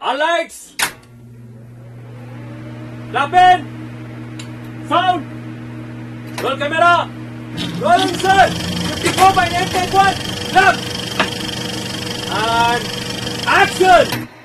All lights. Clap in. Sound. Roll camera. Rolling sir. 54 by 8 take 1. Clap. And action.